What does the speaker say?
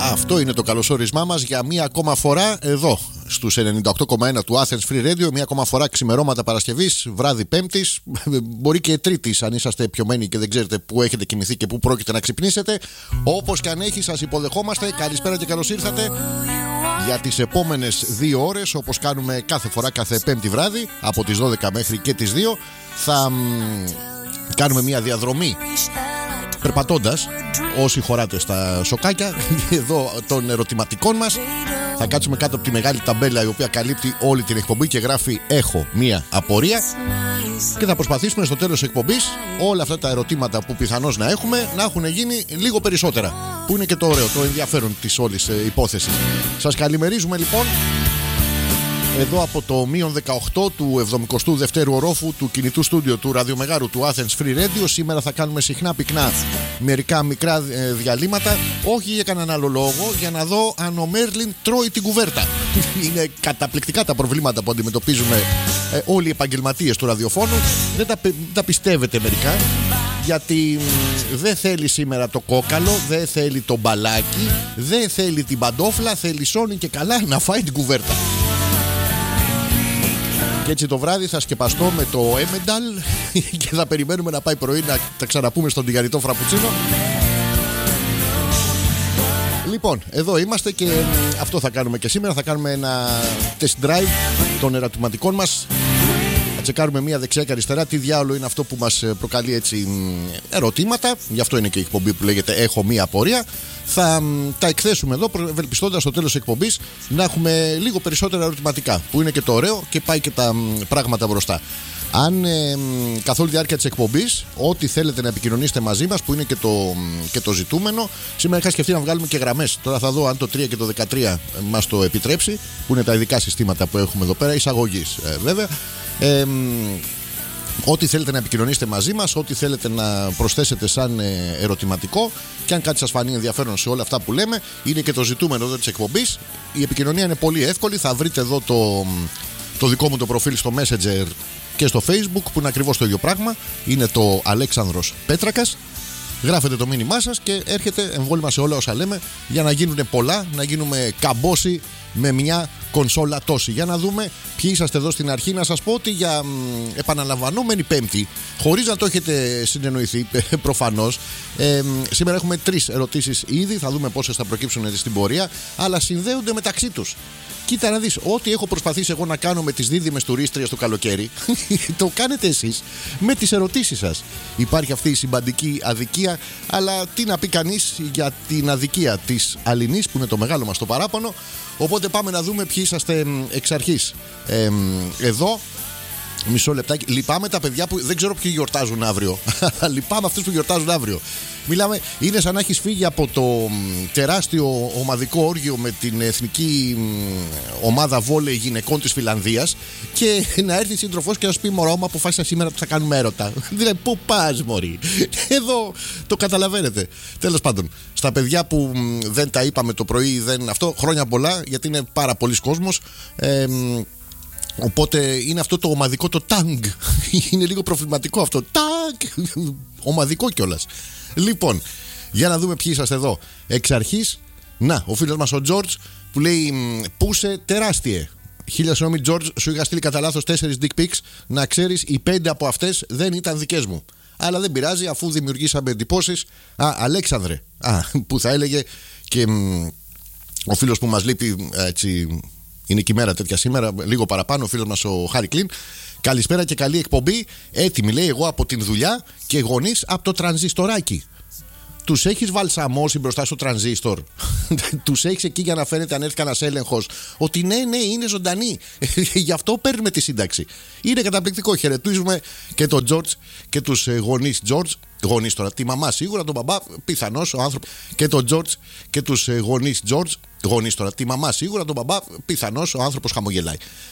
Αυτό είναι το καλωσόρισμά μας για μία ακόμα φορά εδώ στους 98,1 του Athens Free Radio. Μία ακόμα φορά ξημερώματα Παρασκευής, βράδυ Πέμπτης, μπορεί και Τρίτης αν είσαστε πιωμένοι και δεν ξέρετε πού έχετε κοιμηθεί και πού πρόκειται να ξυπνήσετε. Όπως και αν έχει, σας υποδεχόμαστε. Καλησπέρα και καλώς ήρθατε για τις επόμενες 2 ώρες, όπως κάνουμε κάθε φορά, κάθε Πέμπτη βράδυ από τις 12 μέχρι και τις 2. Θα κάνουμε μία διαδρομή περπατώντας, όσοι χωράτε στα σοκάκια εδώ των ερωτηματικών μας. Θα κάτσουμε κάτω από τη μεγάλη ταμπέλα η οποία καλύπτει όλη την εκπομπή και γράφει «Έχω μία απορία» και θα προσπαθήσουμε στο τέλος της εκπομπής όλα αυτά τα ερωτήματα που πιθανώς να έχουμε να έχουν γίνει λίγο περισσότερα, που είναι και το ωραίο, το ενδιαφέρον της όλης υπόθεσης. Σας καλημερίζουμε λοιπόν εδώ από το μείον 18 του 72ου ορόφου του κινητού στούντιο του ραδιομεγάρου του Athens Free Radio. Σήμερα θα κάνουμε συχνά πυκνά μερικά μικρά διαλύματα, όχι για κανέναν άλλο λόγο, για να δω αν ο Μέρλιν τρώει την κουβέρτα. Είναι καταπληκτικά τα προβλήματα που αντιμετωπίζουμε όλοι οι επαγγελματίες του ραδιοφώνου. Δεν τα πιστεύετε μερικά, γιατί δεν θέλει σήμερα το κόκαλο, δεν θέλει το μπαλάκι, δεν θέλει την παντόφλα, θέλει σώνει και καλά να φάει την κουβέρτα. Και έτσι το βράδυ θα σκεπαστώ με το Emmental και θα περιμένουμε να πάει πρωί να τα ξαναπούμε στον τηγανιτό φραπουτσίνο. Λοιπόν, εδώ είμαστε και αυτό θα κάνουμε και σήμερα. Θα κάνουμε ένα test drive των ερωτηματικών μας. Θα τσεκάρουμε μία δεξιά και αριστερά τι διάολο είναι αυτό που μας προκαλεί έτσι ερωτήματα. Γι' αυτό είναι και η εκπομπή που λέγεται «Έχω μία απορία». Θα τα εκθέσουμε εδώ, ευελπιστώντας στο τέλος της εκπομπής να έχουμε λίγο περισσότερα ερωτηματικά, που είναι και το ωραίο και πάει και τα πράγματα μπροστά. Αν καθ' όλη τη διάρκεια της εκπομπής, ό,τι θέλετε να επικοινωνήσετε μαζί μας, που είναι και το ζητούμενο. Σήμερα είχα σκεφτεί να βγάλουμε και γραμμές. Τώρα θα δω αν το 3 και το 13 μας το επιτρέψει, που είναι τα ειδικά συστήματα που έχουμε εδώ πέρα, εισαγωγής βέβαια. Ό,τι θέλετε να επικοινωνήσετε μαζί μας, ό,τι θέλετε να προσθέσετε σαν ερωτηματικό, και αν κάτι σας φανεί ενδιαφέρον σε όλα αυτά που λέμε, είναι και το ζητούμενο εδώ της εκπομπής. Η επικοινωνία είναι πολύ εύκολη. Θα βρείτε εδώ το δικό μου το προφίλ στο Messenger και στο Facebook, που είναι ακριβώς το ίδιο πράγμα. Είναι το Αλέξανδρος Πέτρακας. Γράφετε το μήνυμά σας και έρχεται εμβόλυμα σε όλα όσα λέμε, για να γίνουν πολλά, να γίνουμε καμπόσοι με μια κονσόλα τόση. Για να δούμε ποιοι είσαστε εδώ στην αρχή. Να σας πω ότι για επαναλαμβανόμενη Πέμπτη, χωρίς να το έχετε συνεννοηθεί προφανώς, σήμερα έχουμε 3 ερωτήσεις ήδη. Θα δούμε πόσες θα προκύψουν στην πορεία, αλλά συνδέονται μεταξύ τους. Κοίτα να δεις, ό,τι έχω προσπαθήσει εγώ να κάνω με τις δίδυμες τουρίστριες το καλοκαίρι, το κάνετε εσείς με τις ερωτήσεις σας. Υπάρχει αυτή η συμπαντική αδικία, αλλά τι να πει κανείς για την αδικία της Αλληνής, που είναι το μεγάλο μας το παράπονο. Οπότε πάμε να δούμε ποιοι είσαστε εξ αρχής εδώ. Μισό λεπτάκι. Λυπάμαι τα παιδιά που δεν ξέρω ποιοι γιορτάζουν αύριο. Λυπάμαι αυτούς που γιορτάζουν αύριο. Μιλάμε, είναι σαν να έχεις φύγει από το τεράστιο ομαδικό όργιο με την εθνική ομάδα βόλεϊ γυναικών της Φιλανδίας και να έρθει σύντροφός και να σου πει «Μωρό, μα αποφάσισα σήμερα που θα κάνουμε έρωτα». Δηλαδή, πού πας, μωρή? Εδώ το καταλαβαίνετε. Τέλος πάντων, στα παιδιά που δεν τα είπαμε το πρωί, αυτό, χρόνια πολλά, γιατί είναι πάρα πολλοί κόσμος. Οπότε είναι αυτό το ομαδικό, το tag. Είναι λίγο προβληματικό αυτό. Tag! Ομαδικό κιόλας. Λοιπόν, για να δούμε ποιοι είσαστε εδώ. Εξ αρχής, να, ο φίλος μας ο George που λέει «Πούσε τεράστιε». Χίλια συγγνώμη, George, σου είχα στείλει κατά λάθος 4 dick pics. Να ξέρεις, οι 5 από αυτές δεν ήταν δικές μου. Αλλά δεν πειράζει, αφού δημιουργήσαμε εντυπώσεις. Αλέξανδρε, που θα έλεγε και ο φίλος που μας λείπει έτσι. Είναι και η μέρα τέτοια σήμερα, λίγο παραπάνω, ο φίλος μας ο Χάρη Κλίν. Καλησπέρα και καλή εκπομπή. Έτοιμη, λέει, εγώ από την δουλειά και γονείς από το τρανζιστοράκι. Τους έχεις βαλσαμώσει μπροστά στο τρανζίστορ? Τους έχεις εκεί για να φαίνεται, αν έρθει κανένας έλεγχος, ότι ναι, είναι ζωντανή. Γι' αυτό παίρνουμε τη σύνταξη. Είναι καταπληκτικό. Χαιρετίζουμε και τον George και τους γονείς George. Γονείς τώρα, τη μαμά σίγουρα, τον μπαμπά πιθανώς, ο άνθρωπος. Και τον George και τους γονείς George. Γονείς τώρα, τη μαμά σίγουρα, τον μπαμπά πιθανώς, ο άνθρωπος χαμογελάει.